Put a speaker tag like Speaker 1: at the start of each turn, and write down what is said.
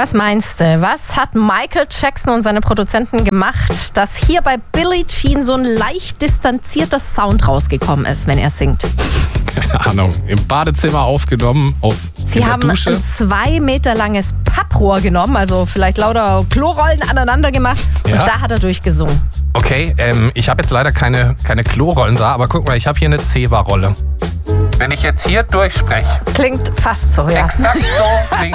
Speaker 1: Was meinst du? Was hat Michael Jackson und seine Produzenten gemacht, dass hier bei Billie Jean so ein leicht distanzierter Sound rausgekommen ist, wenn er singt?
Speaker 2: Keine Ahnung. Im Badezimmer aufgenommen,
Speaker 1: Sie haben ein 2 Meter langes Papprohr genommen, also vielleicht lauter Klorollen aneinander gemacht und da hat er durchgesungen.
Speaker 2: Okay, ich habe jetzt leider keine Klorollen da, aber guck mal, ich habe hier eine Zewa-Rolle. Wenn ich jetzt hier durchspreche.
Speaker 1: Klingt fast so, ja.
Speaker 2: Exakt so klingt